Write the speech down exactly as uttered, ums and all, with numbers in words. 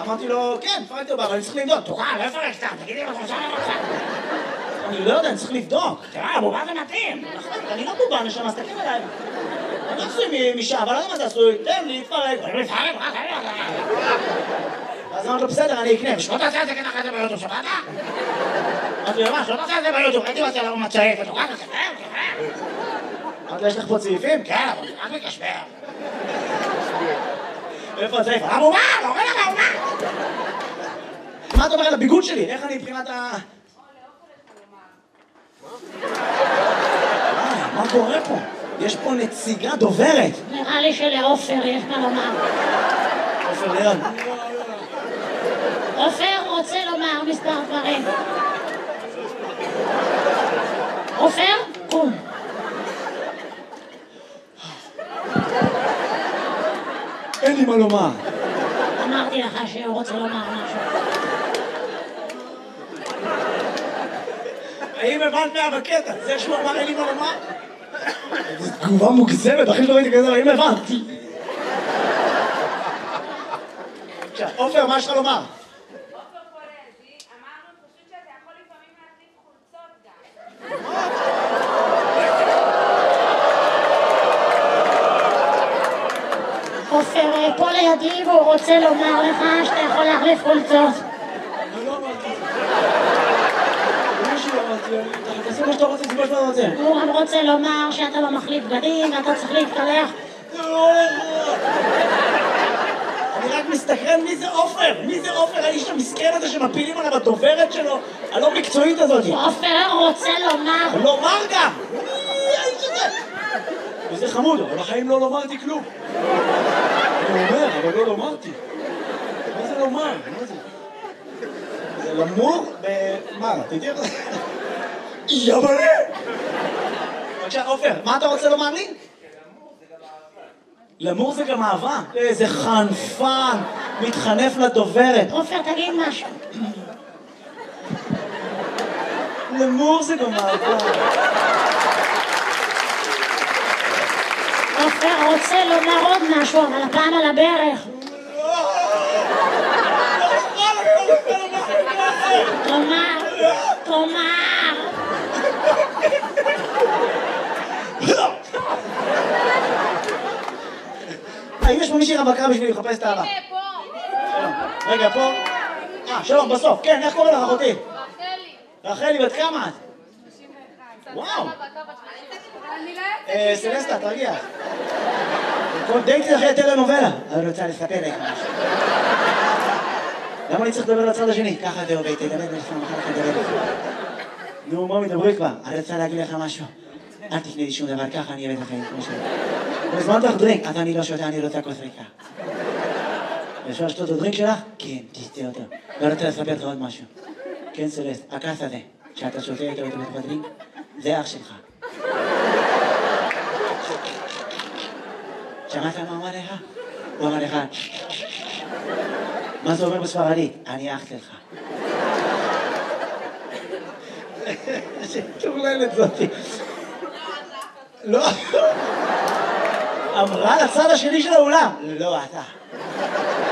אמרתי לו, כן, פרקתי לו, אבל אני צריך לבדוק. תוכל, לא פרקת, תגידי לו, תוכל, אני לא יודע, אני צריך לבדוק. תראה, בובה זה מתאים. אני לא בובה, נשמה, אז תקן עליי. אני עשוי משעה, אבל לא יודע מה זה עשוי. תן לי, תפרק. אני מתפרק, רק אני יודע. אז אמרתי לו, בסדר, אני אקנה. שלא תעשה את זה ככה את זה ביוטיוב, שמעת? אמרתי לו, מה, שלא תעשה את זה ביוטיוב. הייתי מצא לנו מצעית, ותוכל, תקן, תקן. אמרתי לו, יש לך פה צעיפים? כן, אבל רק מקשבר. איפה הצעיף? הבובה, לא רואה לך הבובה. מה אתה אומר על הביגוד שלי? איך אני מבחינת ה... מה קורה פה? יש פה נציגה דוברת. נראה לי שלעופר יש מה לומר. עופר ליאון. עופר רוצה לומר מספר דברים. עופר, קום. אין לי מה לומר. אמרתי לך שהוא רוצה לומר משהו. האם הבנת מה בקטע? זה שהוא אמר אין לי מה לומר? זו תגובה מוגזמת, אחי שלא ראיתי כזה, האם הבנתי? עופר, מה יש לך לומר? עופר פולזי, אמרנו פשוט שאתה יכול לפעמים להחליף חולצות גם. עופר פה לידי והוא רוצה לומר לך שאתה יכול להחליף חולצות. אני לא אמרתי את זה. אני לא אמרתי, תעשי מה שאתה רוצה, תעשי מה שאתה רוצה. הוא גם רוצה לומר שאתה לא מחליף בגדים ואתה צריך להתקלח. אני רק מסתכרן מי זה עופר? מי זה עופר? האיש המסכן הזה שמפילים עליו הדוברת שלו, הלא מקצועית הזאת. עופר רוצה לומר. לומר גם! מי האיש הזה? וזה חמוד, אבל בחיים לא לומרתי כלום. אני אומר, אבל לא לומרתי. מה זה לומר? מה זה? זה למור ב... מה? תדעי לך? יבלה! בבקשה, עופר, מה אתה רוצה לומר לי? למור זה גם אהבה. איזה חנפן, מתחנף לדוברת. עופר, תגיד משהו. למור זה גם אהבה. עופר רוצה לומר עוד משהו, אבל הפעם על הברך. תאמר, תאמר. האם יש פה מישהי רווקה בשביל לחפש את האהבה? הנה, פה. רגע, פה. אה, שלום, בסוף. כן, איך קוראים לך אחותי? רחלי. רחלי, בת כמה את? שלושים ואחת. וואו. אני לא אה, יוצאת. סלסטה, תרגיע. כל דייטי אחרי טלנובלה. אני רוצה לספר לך משהו. למה אני צריך לדבר לצד השני? ככה זה עובד, תדבר לך, מחר לך לדבר לך. נו, מה מדברי כבר? אני רוצה להגיד לך משהו. אל תקנה לי שום דבר, ככה אני אוהב את החיים, כמו שאני. בזמן לך דרינק, אז אני לא שותה, אני רוצה כוס ריקה. אפשר לשתות את הדרינק שלך? כן, תשתה אותו. ואני רוצה לספר לך עוד משהו. כן, סלסט, הכס הזה, שאתה שותה איתו בתוך הדרינק, זה אח שלך. שמעת מה אמר לך? הוא אמר לך, מה זה אומר בספרדית? אני אח שלך. שטורללת זאתי. לא. אמרה לצד השני של האולם. לא, אתה.